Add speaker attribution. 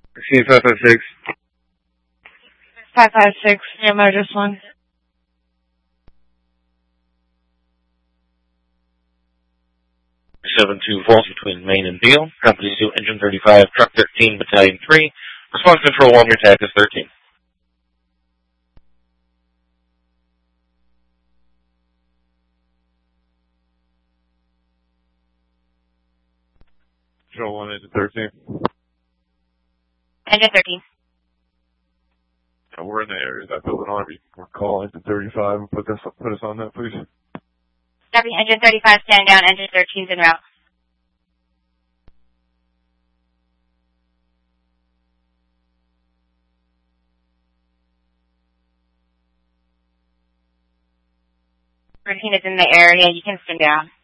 Speaker 1: Machine 556.
Speaker 2: 556, near Motors 1.
Speaker 3: 72 volts between Main and Beale. Company 2, Engine 35, Truck 13, Battalion 3. Response control 1, your attack is 13.
Speaker 1: Control 1, Engine 13.
Speaker 2: Engine 13.
Speaker 1: Yeah, we're in the area of that building army. We'll call Engine 35 and put us on that, please.
Speaker 2: Copy, Engine 35 stand down, Engine 13 is en route. Engine 13 is in the area, you can stand down.